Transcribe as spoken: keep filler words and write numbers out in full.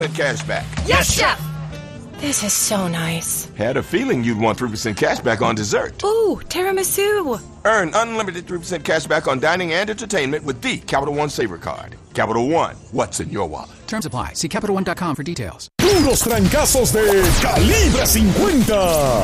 cash back. Yes, Chef! This is so nice. Had a feeling you'd want three percent cash back on dessert. Ooh, tiramisu. Earn unlimited three percent cash back on dining and entertainment with the Capital One Saver Card. Capital One, what's in your wallet? Terms apply. See Capital One dot com for details. Puros trancazos de Calibre cincuenta.